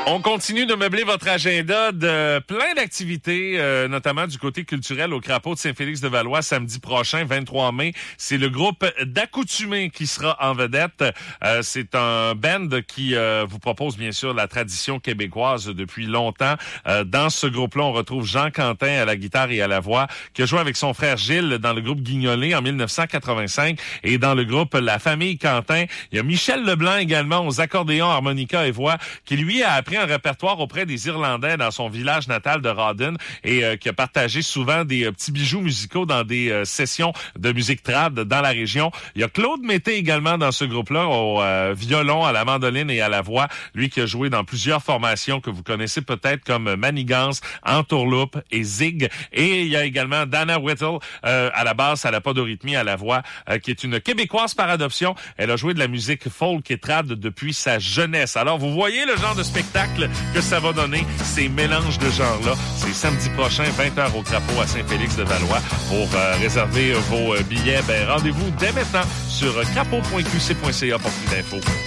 On continue de meubler votre agenda de plein d'activités, notamment du côté culturel au Crapaud de Saint-Félix-de-Valois samedi prochain, 23 mai. C'est le groupe d'Accoutumés qui sera en vedette. C'est un band qui vous propose bien sûr la tradition québécoise depuis longtemps. Dans ce groupe-là, on retrouve Jean Quentin à la guitare et à la voix, qui a joué avec son frère Gilles dans le groupe Guignolé en 1985. Et dans le groupe La Famille Quentin, il y a Michel Leblanc également aux accordéons, harmonica et voix, qui lui a appris un répertoire auprès des Irlandais dans son village natal de Rawdon et qui a partagé souvent des petits bijoux musicaux dans des sessions de musique trad dans la région. Il y a Claude Mété également dans ce groupe-là au violon, à la mandoline et à la voix. Lui qui a joué dans plusieurs formations que vous connaissez peut-être comme Manigance, Entourloupe et Zig. Et il y a également Dana Whittle à la basse, à la podorythmie, à la voix, qui est une Québécoise par adoption. Elle a joué de la musique folk et trad depuis sa jeunesse. Alors vous voyez le genre de spectacle que ça va donner, ces mélanges de genres-là. C'est samedi prochain, 20h au Crapaud à Saint-Félix-de-Valois. Pour réserver vos billets, rendez-vous dès maintenant sur crapaud.qc.ca pour plus d'infos.